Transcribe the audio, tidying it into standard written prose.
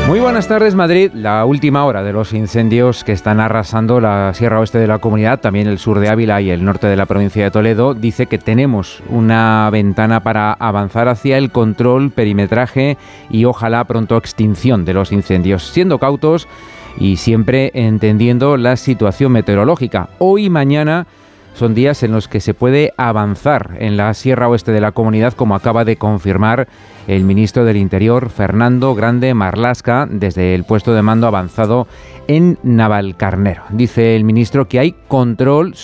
Muy buenas tardes, Madrid. La última hora de los incendios que están arrasando la sierra oeste de la comunidad, también el sur de Ávila y el norte de la provincia de Toledo, dice que tenemos una ventana para avanzar hacia el control, perimetraje y ojalá pronto extinción de los incendios, siendo cautos y siempre entendiendo la situación meteorológica. Hoy y mañana son días en los que se puede avanzar en la sierra oeste de la comunidad, como acaba de confirmar el ministro del Interior, Fernando Grande Marlaska, desde el puesto de mando avanzado en Navalcarnero. Dice el ministro que hay control